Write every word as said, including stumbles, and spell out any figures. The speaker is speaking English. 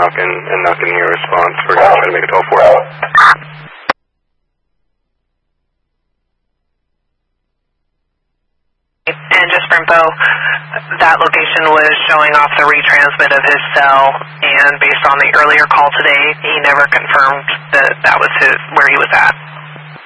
not getting, and not getting a response for trying to make a twelve four. And just for info, that location was showing off the retransmit of his cell, and based on the earlier call today, he never confirmed that that was his, where he was at.